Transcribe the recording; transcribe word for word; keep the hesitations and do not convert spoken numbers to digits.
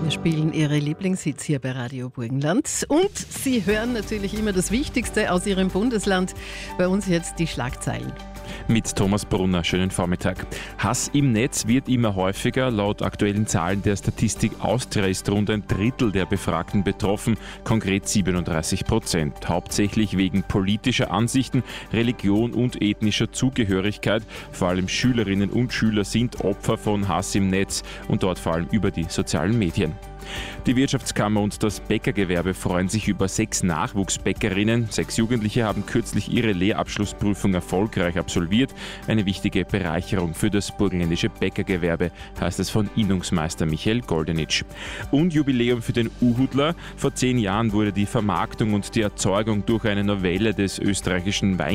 Wir spielen Ihre Lieblingshits hier bei Radio Burgenland. Und Sie hören natürlich immer das Wichtigste aus Ihrem Bundesland. Bei uns jetzt die Schlagzeilen. Mit Thomas Brunner, schönen Vormittag. Hass im Netz wird immer häufiger. Laut aktuellen Zahlen der Statistik Austria ist rund ein Drittel der Befragten betroffen, konkret siebenunddreißig Prozent. Hauptsächlich wegen politischer Ansichten, Religion und ethnischer Zugehörigkeit. Vor allem Schülerinnen und Schüler sind Opfer von Hass im Netz und dort vor allem über die sozialen Medien. Die Wirtschaftskammer und das Bäckergewerbe freuen sich über sechs Nachwuchsbäckerinnen. Sechs Jugendliche haben kürzlich ihre Lehrabschlussprüfung erfolgreich absolviert. Eine wichtige Bereicherung für das burgenländische Bäckergewerbe, heißt es von Innungsmeister Michael Goldenitsch. Und Jubiläum für den Uhudler. Vor zehn Jahren wurde die Vermarktung und die Erzeugung durch eine Novelle des österreichischen Wein